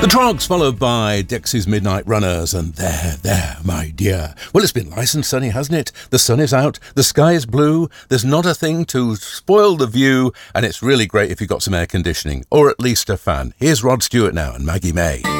The Trogs, followed by Dexys Midnight Runners, and there, my dear. Well, it's been nice and sunny, hasn't it? The sun is out, the sky is blue, there's not a thing to spoil the view, and it's really great if you've got some air conditioning, or at least a fan. Here's Rod Stewart now and Maggie May.